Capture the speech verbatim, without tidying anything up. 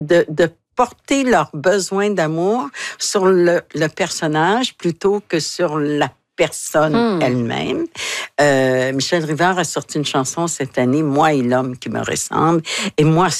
de, de porter leurs besoins d'amour sur le, le personnage plutôt que sur la personne mmh. elle-même. Euh, Michel Rivard a sorti une chanson cette année, « Moi et l'homme qui me ressemble ». Et moi,